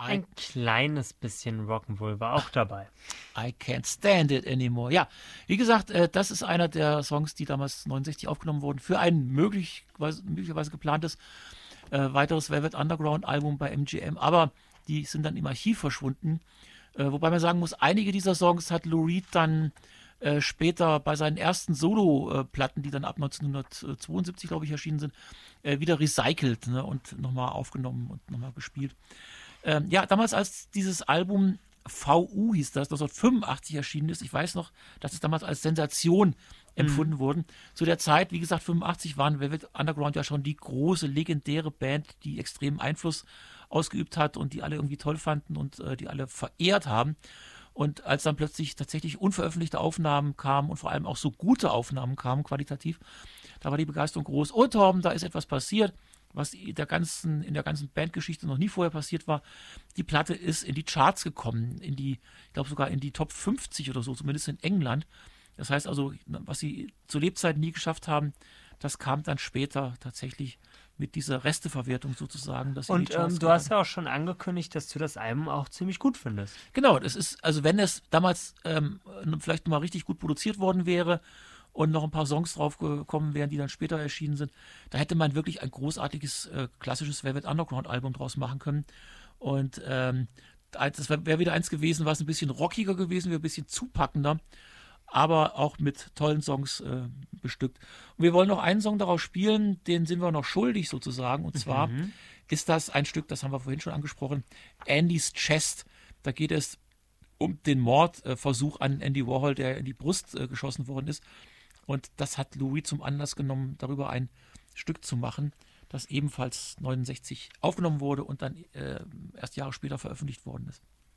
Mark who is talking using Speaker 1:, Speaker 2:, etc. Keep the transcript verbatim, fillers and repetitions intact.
Speaker 1: Ein kleines bisschen Rock'n'Roll war auch dabei.
Speaker 2: I Can't Stand It Anymore. Ja, wie gesagt, äh, das ist einer der Songs, die damals neunundsechzig aufgenommen wurden für ein möglicherweise, möglicherweise geplantes äh, weiteres Velvet Underground Album bei M G M, aber die sind dann im Archiv verschwunden. Äh, wobei man sagen muss, einige dieser Songs hat Lou Reed dann äh, später bei seinen ersten Solo-Platten, die dann ab neunzehnhundertzweiundsiebzig, glaube ich, erschienen sind, äh, wieder recycelt, ne, und nochmal aufgenommen und nochmal gespielt. Ähm, ja, damals als dieses Album V U hieß das, neunzehnhundertfünfundachtzig erschienen ist, ich weiß noch, dass es damals als Sensation empfunden mhm. wurde. Zu der Zeit, wie gesagt, fünfundachtzig waren Velvet Underground ja schon die große, legendäre Band, die extremen Einfluss ausgeübt hat und die alle irgendwie toll fanden und äh, die alle verehrt haben. Und als dann plötzlich tatsächlich unveröffentlichte Aufnahmen kamen und vor allem auch so gute Aufnahmen kamen, qualitativ, da war die Begeisterung groß. Und Torben, da ist etwas passiert, was der ganzen, in der ganzen Bandgeschichte noch nie vorher passiert war. Die Platte ist in die Charts gekommen, in die, ich glaube sogar in die Top fünfzig oder so, zumindest in England. Das heißt also, was sie zu Lebzeiten nie geschafft haben, das kam dann später tatsächlich mit dieser Resteverwertung sozusagen. Dass
Speaker 1: Und ähm, du hast ja auch schon angekündigt, dass du das Album auch ziemlich gut findest.
Speaker 2: Genau, das ist, also wenn es damals ähm, vielleicht mal richtig gut produziert worden wäre und noch ein paar Songs drauf gekommen wären, die dann später erschienen sind, da hätte man wirklich ein großartiges, äh, klassisches Velvet Underground Album draus machen können. Und ähm, das wäre wieder eins gewesen, was ein bisschen rockiger gewesen wäre, ein bisschen zupackender, aber auch mit tollen Songs äh, bestückt. Und wir wollen noch einen Song daraus spielen, den sind wir noch schuldig sozusagen. Und zwar mhm. ist das ein Stück, das haben wir vorhin schon angesprochen, Andy's Chest. Da geht es um den Mordversuch an Andy Warhol, der in die Brust äh, geschossen worden ist. Und das hat Lou Reed zum Anlass genommen, darüber ein Stück zu machen, das ebenfalls neunundsechzig aufgenommen wurde und dann äh, erst Jahre später veröffentlicht worden ist.